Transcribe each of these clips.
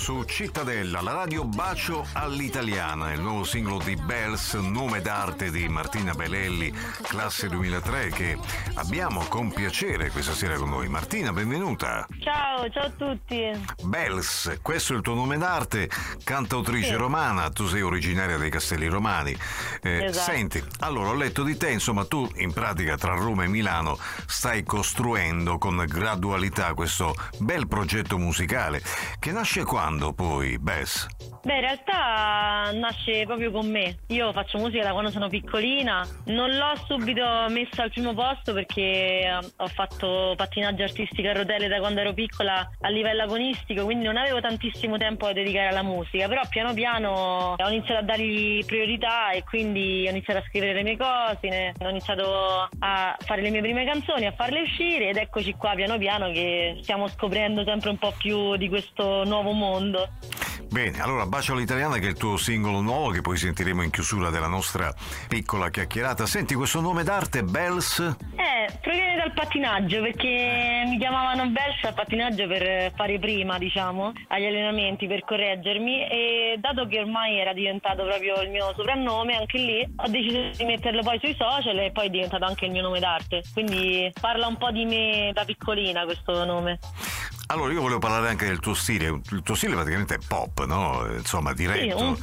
su Cittadella, la radio Bacio all'italiana, il nuovo singolo di Bells, nome d'arte di Martina Belelli, classe 2003, che abbiamo con piacere questa sera con noi. Martina, benvenuta. Ciao a tutti. Bells, questo è il tuo nome d'arte, cantautrice romana, tu sei originaria dei Castelli Romani. Esatto. Senti, allora ho letto di te, insomma tu in pratica tra Roma e Milano stai costruendo con gradualità questo bel progetto musicale che nasce quando poi, Bess? Beh, in realtà nasce proprio con me. Io faccio musica da quando sono piccolina. Non l'ho subito messa al primo posto perché ho fatto pattinaggio artistico a rotelle da quando ero piccola a livello agonistico, quindi non avevo tantissimo tempo da dedicare alla musica. Però piano piano ho iniziato a dargli priorità e quindi ho iniziato a scrivere le mie cose, ho iniziato a fare le mie prime canzoni, a farle uscire, ed eccoci qua piano piano che stiamo scoprendo sempre un po' più di questo nuovo mondo. Bene, allora Bacio all'italiana, che è il tuo singolo nuovo che poi sentiremo in chiusura della nostra piccola chiacchierata. Senti, questo nome d'arte Bells? Proviene dal pattinaggio, perché mi chiamavano Bells al pattinaggio per fare prima, diciamo, agli allenamenti, per correggermi, e dato che ormai era diventato proprio il mio soprannome, anche lì ho deciso di metterlo poi sui social e poi è diventato anche il mio nome d'arte, quindi parla un po' di me da piccolina questo nome. Allora io volevo parlare anche del tuo stile. Il tuo stile praticamente è pop, no? Insomma, diretto. Sì, un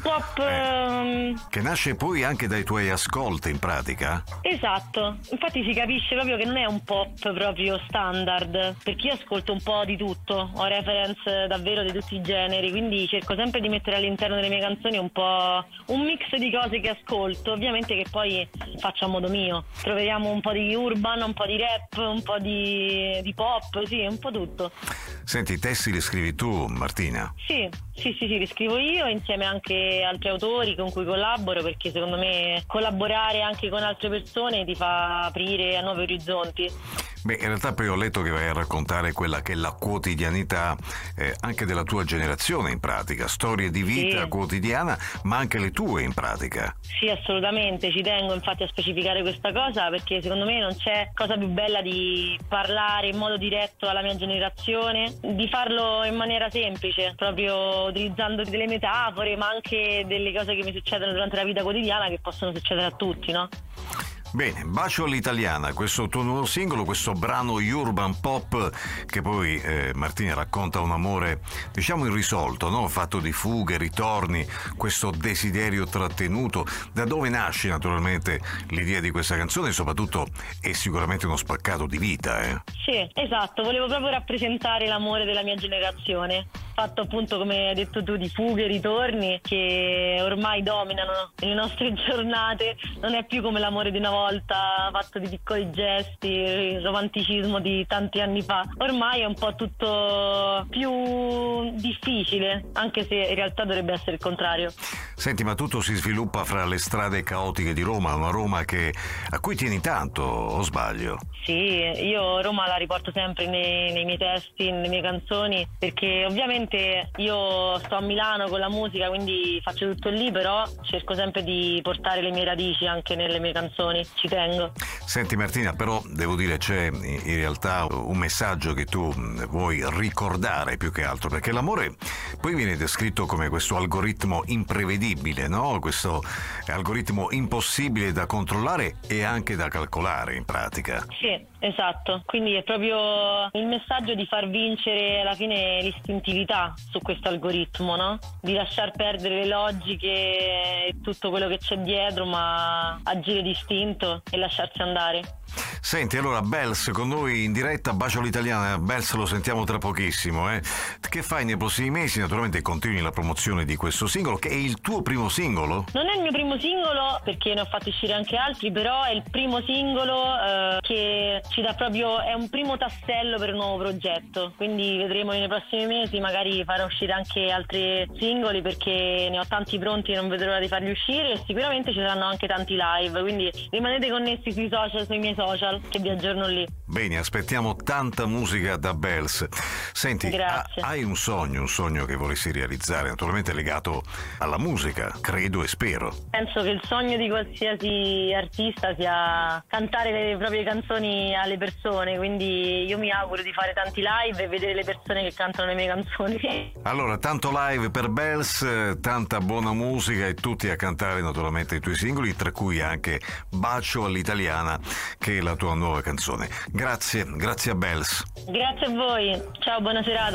pop che nasce poi anche dai tuoi ascolti in pratica? Esatto, infatti si capisce proprio che non è un pop proprio standard, perché io ascolto un po' di tutto, ho reference davvero di tutti i generi, quindi cerco sempre di mettere all'interno delle mie canzoni un po' un mix di cose che ascolto, ovviamente che poi faccio a modo mio. Troviamo un po' di urban, un po' di rap, un po' di pop, sì, un po' tutto. Senti, i testi li scrivi tu, Martina? Sì, li scrivo io insieme anche altri autori con cui collaboro, perché secondo me collaborare anche con altre persone ti fa aprire a nuovi orizzonti. Beh, in realtà poi ho letto che vai a raccontare quella che è la quotidianità anche della tua generazione in pratica, storie di vita quotidiana, ma anche le tue in pratica. Sì, assolutamente, ci tengo infatti a specificare questa cosa, perché secondo me non c'è cosa più bella di parlare in modo diretto alla mia generazione, di farlo in maniera semplice, proprio utilizzando delle metafore, ma anche delle cose che mi succedono durante la vita quotidiana, che possono succedere a tutti, no? Bene, Bacio all'italiana, questo tuo nuovo singolo, questo brano urban pop che poi Martina racconta un amore diciamo irrisolto, no? Fatto di fughe, ritorni, questo desiderio trattenuto. Da dove nasce naturalmente l'idea di questa canzone e soprattutto è sicuramente uno spaccato di vita, Sì, esatto, volevo proprio rappresentare l'amore della mia generazione, fatto appunto come hai detto tu di fughe e ritorni che ormai dominano le nostre giornate. Non è più come l'amore di una volta, fatto di piccoli gesti, il romanticismo di tanti anni fa. Ormai è un po' tutto più difficile, anche se in realtà dovrebbe essere il contrario. Senti, ma tutto si sviluppa fra le strade caotiche di Roma, una Roma a cui tieni tanto, o sbaglio? Sì, io Roma la riporto sempre nei miei testi, nelle mie canzoni, perché ovviamente io sto a Milano con la musica, quindi faccio tutto lì, però cerco sempre di portare le mie radici anche nelle mie canzoni, ci tengo. Senti Martina, però devo dire c'è in realtà un messaggio che tu vuoi ricordare più che altro, perché l'amore poi viene descritto come questo algoritmo imprevedibile, no? Questo algoritmo impossibile da controllare e anche da calcolare in pratica. Sì, esatto, quindi è proprio il messaggio di far vincere alla fine l'istintività su questo algoritmo, no? Di lasciar perdere le logiche e tutto quello che c'è dietro, ma agire d'istinto e lasciarsi andare. Senti, allora Bells con noi in diretta, Bacio all'italiana. Bells, lo sentiamo tra pochissimo, Che fai nei prossimi mesi? Naturalmente continui la promozione di questo singolo, che è il tuo primo singolo? Non è il mio primo singolo, perché ne ho fatti uscire anche altri, però è il primo singolo che ci dà proprio, è un primo tassello per un nuovo progetto, quindi vedremo nei prossimi mesi, magari farò uscire anche altri singoli, perché ne ho tanti pronti e non vedo l'ora di farli uscire, e sicuramente ci saranno anche tanti live, quindi rimanete connessi sui social, sui miei social. social che vi aggiorno lì. Bene, aspettiamo tanta musica da Bells. Senti, Grazie. hai un sogno che vorresti realizzare, naturalmente legato alla musica, credo e spero. Penso che il sogno di qualsiasi artista sia cantare le proprie canzoni alle persone, quindi io mi auguro di fare tanti live e vedere le persone che cantano le mie canzoni. Allora, tanto live per Bells, tanta buona musica e tutti a cantare naturalmente i tuoi singoli, tra cui anche Bacio all'italiana, che è la tua nuova canzone. Grazie a Bells. Grazie a voi, ciao, buona serata.